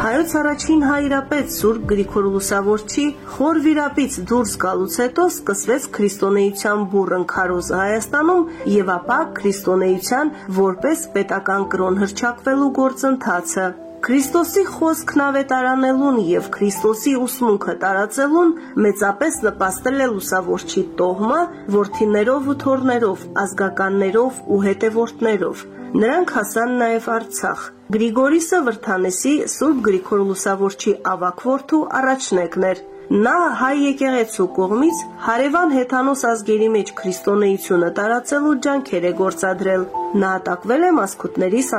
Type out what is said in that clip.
Հայոց առաջին հայրապետ Սուրբ Գրիգոր Լուսավորչի խոր վիրապից դուրս գալուց հետո սկսվեց քրիստոնեության բուռն քարոզը Հայաստանում եւ ապա քրիստոնեության որպես պետական կրոն հռչակվելու գործընթացը։ Քրիստոսի խոսքն ավետարանելուն եւ Քրիստոսի ուսմունքը տարածելուն մեծապես նպաստել է Լուսավորչի տոհմը որդիներով ու թոռներով, ազգականներով ու հետևորդներով։ Նրանք հասան նաև Արցախ։ Գրիգորիսը Վրթանեսի Սուրբ Գրիգոր Լուսավորչի ավագ որդու առաջնեկն էր։ Նա հայ եկեղեցու կողմից հարևան հեթանոս ազգերի մեջ քրիստոնեությունը տարածելու ջանքեր է գործադրել։ Նահատակվել է Մասկուտների